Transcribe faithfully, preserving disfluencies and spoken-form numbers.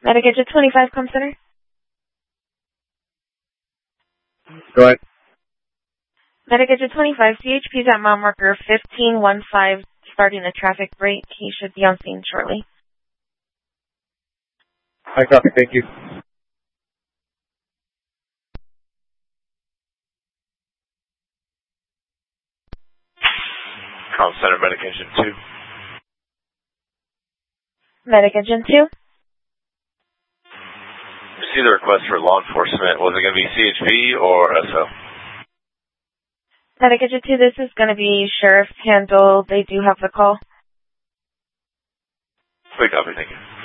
Medic Engine twenty-five, come center. Go ahead. Medic Engine twenty-five, C H P's at mile marker fifteen one five, starting a traffic break. He should be on scene shortly. I copy, thank you. Com Center, Medic Engine two. Medic Engine two. See the request for law enforcement. Was it going to be C H P or S O? Medic Engine two, this is going to be Sheriff Handle. They do have the call. Quick copy, thank you.